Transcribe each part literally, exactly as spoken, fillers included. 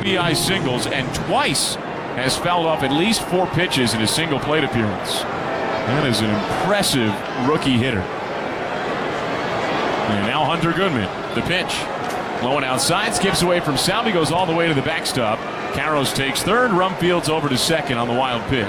B I singles and twice has fouled off at least four pitches in a single plate appearance. That is an impressive rookie hitter. And now Hunter Goodman, the pitch. Low and outside, skips away from Salvi, goes all the way to the backstop. Karros takes third, Rumfield's over to second on the wild pitch.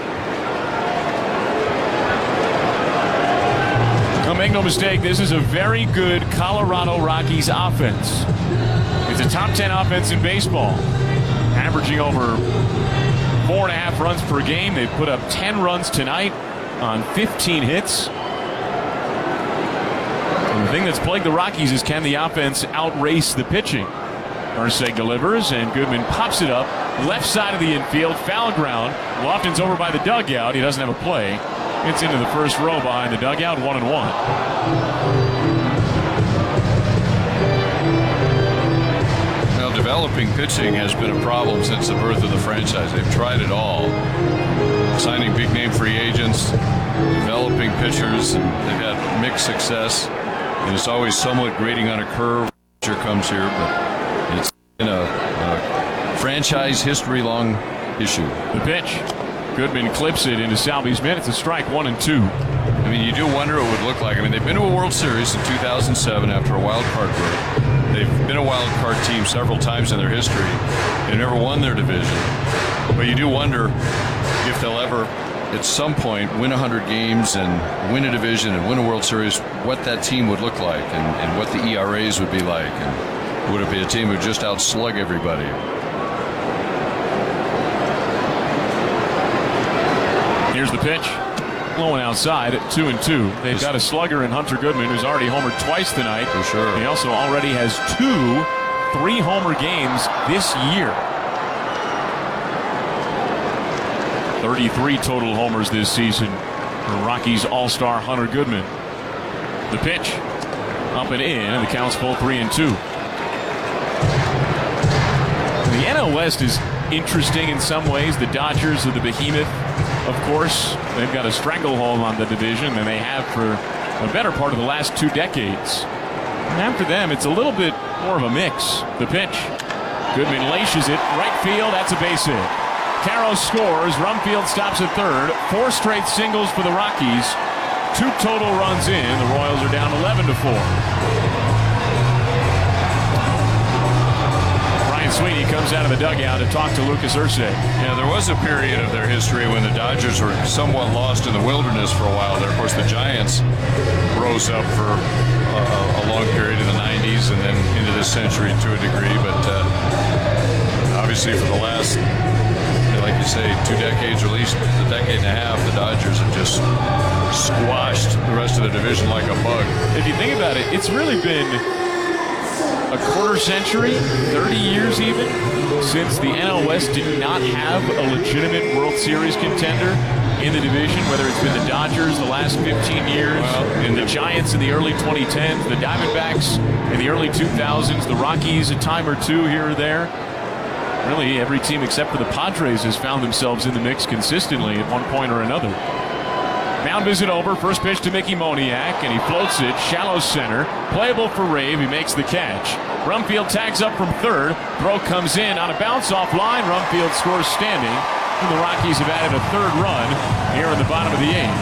Now make no mistake, this is a very good Colorado Rockies offense. It's a top ten offense in baseball, averaging over four and a half runs per game. They've put up ten runs tonight on fifteen hits. And the thing that's plagued the Rockies is, can the offense outrace the pitching? Irsay delivers, and Goodman pops it up left side of the infield, foul ground. Lofton's over by the dugout. He doesn't have a play. It's into the first row behind the dugout, one and one. Well, developing pitching has been a problem since the birth of the franchise. They've tried it all. Signing big name free agents, developing pitchers, and they've had mixed success. And it's always somewhat grading on a curve. Pitcher comes here, but it's been a, a franchise history long issue. The pitch. Goodman clips it into Salvi's mitt. It's a strike, one and two. I mean, you do wonder what it would look like. I mean, they've been to a World Series in two thousand seven after a wild card berth. They've been a wild card team several times in their history. They've never won their division. But you do wonder if they'll ever, at some point, win one hundred games and win a division and win a World Series, what that team would look like, and, and what the E R As would be like. And would it be a team who just outslug everybody? Here's the pitch. Low and outside at two and two. They've got a slugger in Hunter Goodman, who's already homered twice tonight. For sure. He also already has two three-homer games this year. thirty-three total homers this season for Rockies all-star Hunter Goodman. The pitch. Up and in, and the count's full three and two. The N L West is interesting in some ways. The Dodgers are the behemoth. Of course, they've got a stranglehold on the division, and they have for a better part of the last two decades. And after them, it's a little bit more of a mix. The pitch. Goodman laces it. Right field, that's a base hit. Karros scores. Rumfield stops at third. Four straight singles for the Rockies. Two total runs in. The Royals are down eleven to four. Sweeney comes out of the dugout to talk to Lucas Irsay. Yeah, there was a period of their history when the Dodgers were somewhat lost in the wilderness for a while there. Of course, the Giants rose up for a, a long period in the nineties and then into this century to a degree. But uh, obviously for the last, like you say, two decades, or at least a decade and a half, the Dodgers have just squashed the rest of the division like a bug. If you think about it, it's really been a quarter century, thirty years even, since the N L West did not have a legitimate World Series contender in the division, whether it's been the Dodgers the last fifteen years, well, and the Giants in the early twenty tens, the Diamondbacks in the early two thousands, the Rockies a time or two here or there. Really, every team except for the Padres has found themselves in the mix consistently at one point or another. Mound visit over. First pitch to Mickey Moniak, and he floats it shallow center. Playable for Rave. He makes the catch. Rumfield tags up from third. Throw comes in on a bounce off line. Rumfield scores standing. And the Rockies have added a third run here in the bottom of the eighth.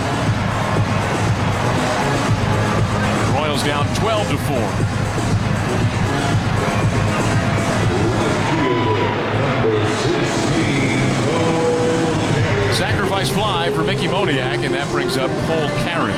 The Royals down twelve to four. Sacrifice fly for Mickey Moniak, and that brings up Cole Carrick.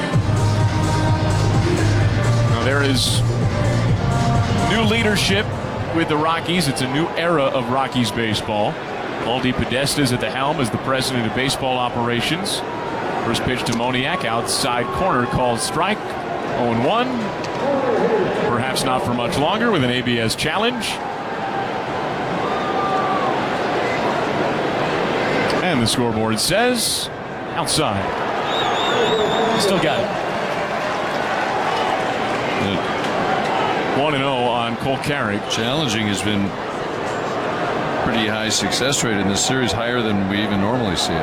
Now there is new leadership with the Rockies. It's a new era of Rockies baseball. Aldi Podesta is at the helm as the president of baseball operations. First pitch to Moniak, outside corner, called strike. oh and one. Perhaps not for much longer with an A B S challenge. And the scoreboard says outside. Still got it. one and oh on Cole Carrick. Challenging has been pretty high success rate in this series, higher than we even normally see,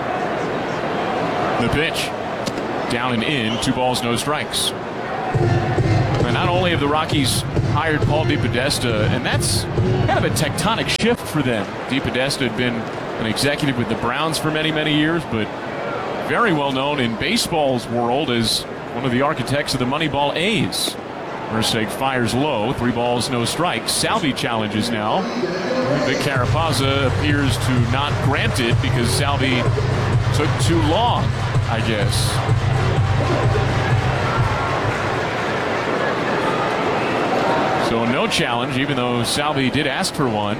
I think. The pitch. Down and in. Two balls, no strikes. And not only have the Rockies hired Paul DePodesta, and that's kind of a tectonic shift for them. DePodesta had been an executive with the Browns for many, many years, but very well known in baseball's world as one of the architects of the Moneyball A's. Irsay fires low, three balls, no strikes. Salvi challenges now. Vic Carapazza appears to not grant it because Salvi took too long, I guess. So no challenge, even though Salvi did ask for one.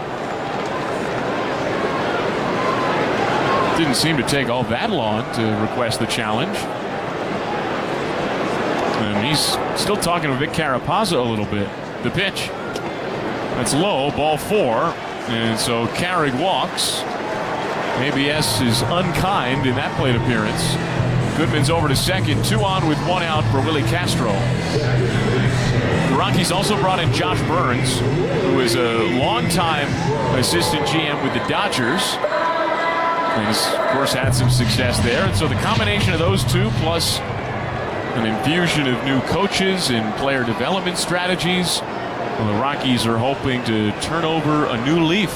Didn't seem to take all that long to request the challenge. And he's still talking to Vic Carapazza a little bit. The pitch. That's low, ball four. And so Carrig walks. A B S is unkind in that plate appearance. Goodman's over to second. Two on with one out for Willie Castro. The Rockies also brought in Josh Burns, who is a longtime assistant G M with the Dodgers. And he's, of course, had some success there. And so the combination of those two, plus an infusion of new coaches and player development strategies, well, the Rockies are hoping to turn over a new leaf.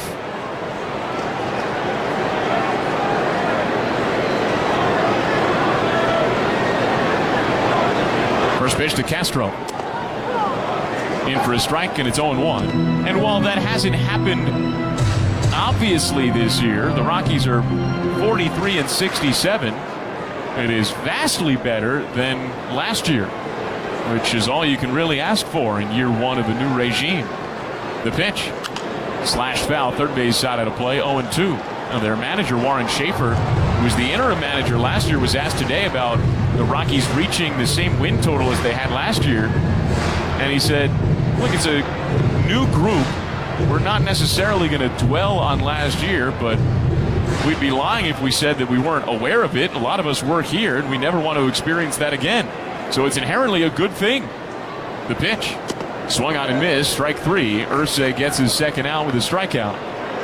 First pitch to Castro. In for a strike, and it's oh one. And while that hasn't happened obviously this year, the Rockies are forty-three and sixty-seven. It is vastly better than last year, which is all you can really ask for in year one of a new regime. The pitch. Slash foul, third base side out of play, oh two. Now their manager, Warren Schaefer, who was the interim manager last year, was asked today about the Rockies reaching the same win total as they had last year. And he said, look, it's a new group. We're not necessarily going to dwell on last year, but we'd be lying if we said that we weren't aware of it. A lot of us work here, and we never want to experience that again. So it's inherently a good thing. The pitch. Swung on and missed. Strike three. Irsay gets his second out with a strikeout.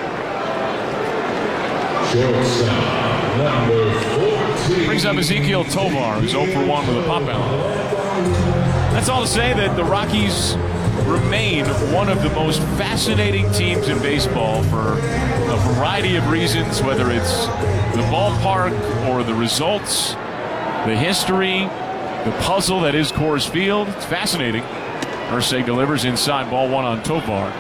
Brings up Ezequiel Tovar, who's oh for one with a pop out. That's all to say that the Rockies remain one of the most fascinating teams in baseball for a variety of reasons, whether it's the ballpark or the results, the history, the puzzle that is Coors Field. It's fascinating. Irsay delivers inside, ball one on Tovar.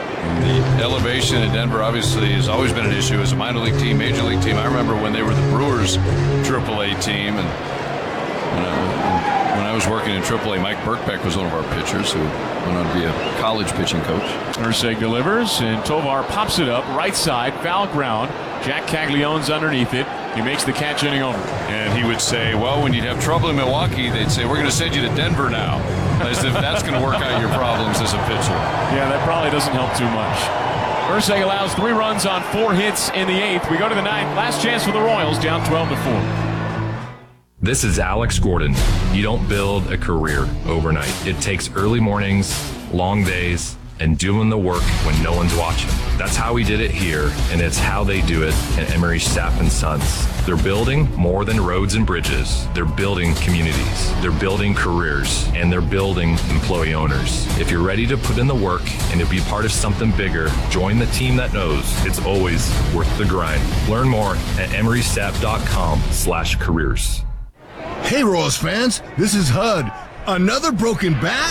The elevation in Denver obviously has always been an issue as a minor league team, major league team. I remember when they were the Brewers triple A team, and when I, when I was working in triple A, Mike Birkbeck was one of our pitchers who went on to be a college pitching coach. Irsay delivers, and Tovar pops it up, right side, foul ground. Jack Caglione's underneath it. He makes the catch inning over. And he would say, well, when you'd have trouble in Milwaukee, they'd say, we're going to send you to Denver now. As if that's going to work out your problems as a pitcher. Yeah, that probably doesn't help too much. Irsay allows three runs on four hits in the eighth. We go to the ninth. Last chance for the Royals, down twelve to four. This is Alex Gordon. You don't build a career overnight. It takes early mornings, long days, and doing the work when no one's watching. That's how we did it here, and it's how they do it at Emery Staff and Sons. They're building more than roads and bridges. They're building communities. They're building careers, and they're building employee owners. If you're ready to put in the work and to be part of something bigger, join the team that knows it's always worth the grind. Learn more at emerystaff.com slash careers. Hey, Royals fans, this is H U D. Another broken bat?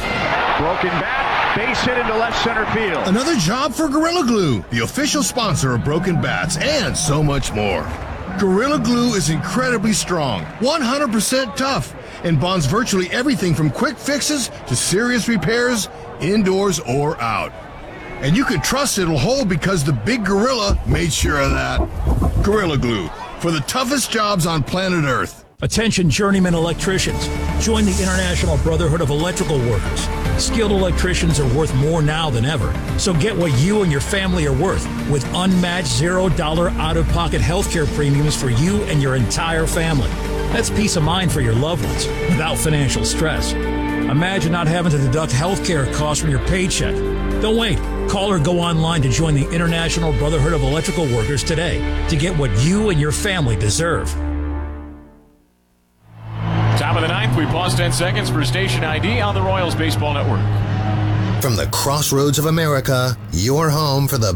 Broken bat, base hit into left center field. Another job for Gorilla Glue, the official sponsor of Broken Bats, and so much more. Gorilla Glue is incredibly strong, one hundred percent tough, and bonds virtually everything from quick fixes to serious repairs, indoors or out. And you can trust it'll hold because the big gorilla made sure of that. Gorilla Glue, for the toughest jobs on planet Earth. Attention journeyman electricians. Join the International Brotherhood of Electrical Workers. Skilled electricians are worth more now than ever. So get what you and your family are worth with unmatched zero dollar out-of-pocket healthcare premiums for you and your entire family. That's peace of mind for your loved ones without financial stress. Imagine not having to deduct healthcare costs from your paycheck. Don't wait. Call or go online to join the International Brotherhood of Electrical Workers today to get what you and your family deserve. Top of the ninth, we pause ten seconds for station I D on the Royals Baseball Network. From the crossroads of America, your home for the